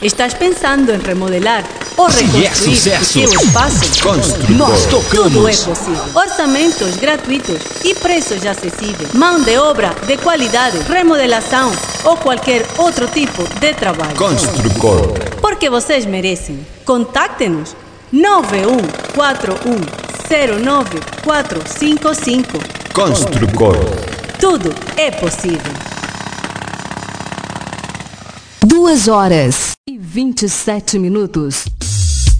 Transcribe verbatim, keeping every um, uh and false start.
Estás pensando em remodelar ou reconstruir é sucesso. o teu espaço? Construtor. Nós tocamos. Tudo é possível. Orçamentos gratuitos e preços acessíveis. Mão de obra de qualidade, remodelação ou qualquer outro tipo de trabalho. Construcor. Porque vocês merecem. Contacte-nos nove um quatro um zero nove quatro cinco cinco. Construcor. Tudo é possível. Duas horas e vinte e sete minutos.